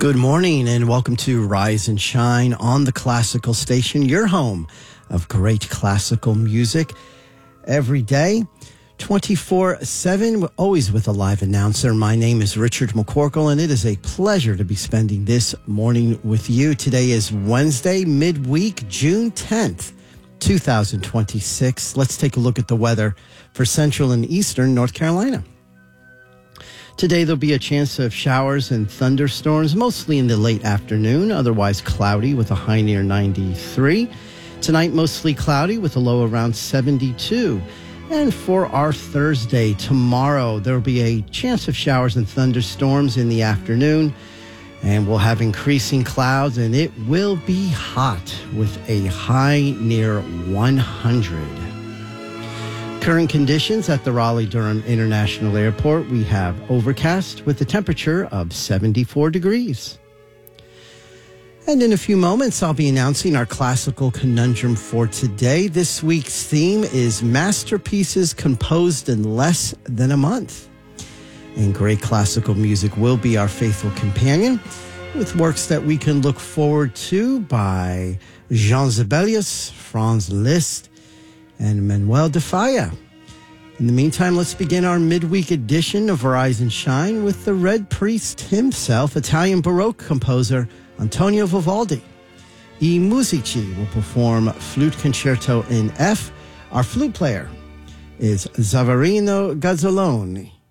Good morning and welcome to Rise and Shine on the Classical Station, your home of great classical music every day, 24/7, always with a live announcer. My name is Richard McCorkle, and it is a pleasure to be spending this morning with you. Today is Wednesday, midweek, June 10th, 2026. Let's take a look at the weather for central and eastern North Carolina. Today, there'll be a chance of showers and thunderstorms, mostly in the late afternoon, otherwise cloudy with a high near 93. Tonight, mostly cloudy with a low around 72. And for our Thursday, tomorrow, there'll be a chance of showers and thunderstorms in the afternoon, and we'll have increasing clouds, and it will be hot with a high near 100. Current conditions at the Raleigh-Durham International Airport, we have overcast with a temperature of 74 degrees. And in a few moments, I'll be announcing our classical conundrum for today. This week's theme is masterpieces composed in less than a month. And great classical music will be our faithful companion, with works that we can look forward to by Jean Sibelius, Franz Liszt, and Manuel de Falla. In the meantime, let's begin our midweek edition of Rise and Shine with the Red Priest himself, Italian Baroque composer Antonio Vivaldi. I Musici will perform Flute Concerto in F. Our flute player is Zavarino Gazzoloni.